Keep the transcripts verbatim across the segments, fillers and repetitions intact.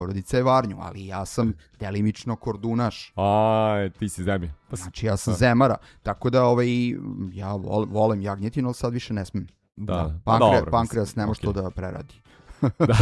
porodica je Varnju, ali ja sam delimično Kordunaš. A, ti si zemlje. Pa znači ja sam Zemara, tako da ovaj, ja vol, volim jagnjetinu, ali sad više ne smem. Da, da. pa Pankre, dobro, pankreas ne može okay. to da preradi. Da.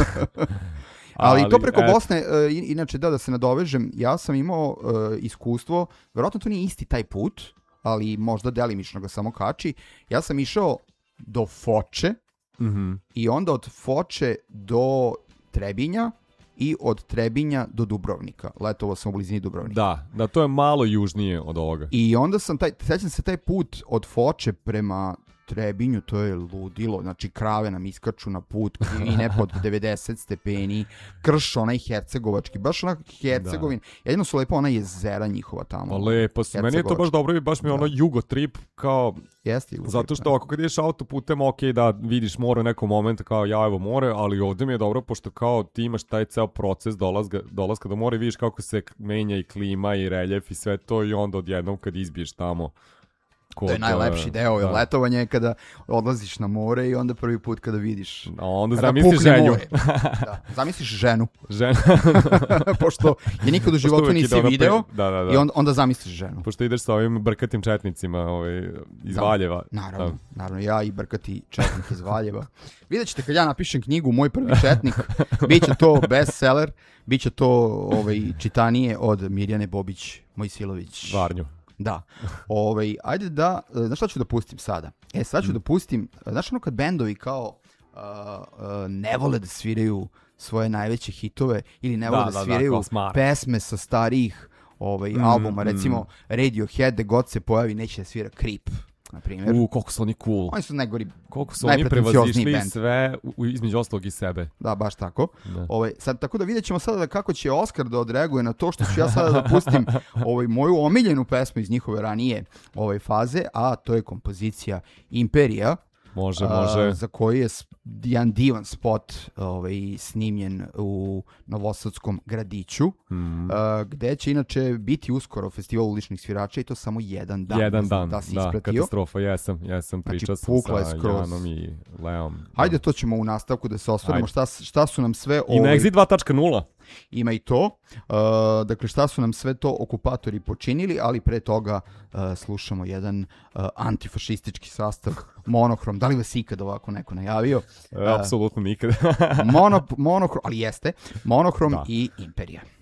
Ali, ali to preko et... Bosne, uh, inače da, da se nadovežem, ja sam imao uh, iskustvo, verovatno to nije isti taj put, ali možda delimično ga samo kači. Ja sam išao do Foče mm-hmm. i onda od Foče do Trebinja i od Trebinja do Dubrovnika. Letovao sam u blizini Dubrovnika. Da, da, to je malo južnije od ovoga. I onda sam, taj, sećam se taj put od Foče prema Trebinju, to je ludilo, znači krave nam iskaču na put, krivine pod devedeset stepeni, krš onaj hercegovački, baš onak Hercegovin, da. Jedino su lepo ona jezera njihova tamo. Lepo su, meni je to baš dobro i baš mi je ono jugo trip kao, jeste jugo zato što ako kad ideš autoputem, ok, da vidiš more u nekom momentu kao ja evo more, ali ovdje mi je dobro pošto kao ti imaš taj ceo proces dolaska, dolaska do mora i vidiš kako se menja i klima i reljef i sve to i onda odjednom kad izbiješ tamo. Kod, to je najlepši deo, da. Letovanje kada odlaziš na more i onda prvi put kada vidiš. A onda zamisliš ženju. Da, zamisliš ženu. Ženu. Pošto je nikad u životu nisi video da, da, da. i on, onda zamisliš ženu. Pošto ideš sa ovim brkatim četnicima ovaj, iz da, Valjeva. Naravno, da. naravno, ja i brkati četnik iz Valjeva. Vidjet ćete kad ja napišem knjigu Moj prvi četnik, bit će to bestseller, bit će to ovaj, čitanije od Mirjane Bobić Mojsilović. Varnju. Da, ovaj, ajde da, znaš šta ću da pustim sada? E, sad ću mm. da pustim, znaš ono kad bendovi kao uh, uh, ne vole da sviraju svoje najveće hitove ili ne vole da, da, da sviraju da, pesme sa starijih ovaj, mm, albuma, recimo mm. Radiohead, gde god se pojavi neće da svira Creep, na primjer. U, koliko su oni cool. Oni su najgori, koliko su oni prevazišli band. Sve, u, između ostalog i sebe. Da, baš tako. Da. Ovaj, sad, tako da vidjet ćemo sada kako će Oskar da odreaguje na to što ću ja sada da pustim ovaj, moju omiljenu pesmu iz njihove ranije ovaj, faze, a to je kompozicija Imperija. Može, može. A, za koji je jedan divan spot ovaj, snimljen u novosadskom gradiću, mm. a, gde će inače biti uskoro festival uličnih svirača i to samo jedan dan. Jedan dan, da, si da ispratio. Katastrofa, jesam, jesam, pričao znači, sam sa Janom i Leom. Hajde, to ćemo u nastavku da se osvrnemo šta, šta su nam sve... I na Exit dva tačka nula. Ima i to. Uh, dakle, šta su nam sve to okupatori počinili, ali pre toga uh, slušamo jedan uh, antifašistički sastav Monohrom. Da li vas ikad ovako neko najavio? Uh, Apsolutno nikad. mono, monohrom, ali jeste. Monohrom da. I Imperija.